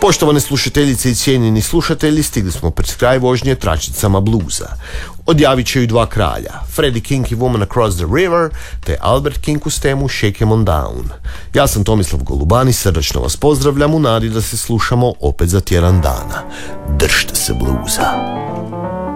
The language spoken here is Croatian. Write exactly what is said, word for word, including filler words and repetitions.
Poštovane slušateljice i cijenjeni slušatelji, stigli smo pred kraj vožnje tračicama bluza. Odjavit će ju dva kralja, Freddie King i Woman Across the River, te Albert King uz temu Shake 'em on Down. Ja sam Tomislav Golubani, srdačno vas pozdravljam u nadi da se slušamo opet za tjedan dana. Držite se bluza.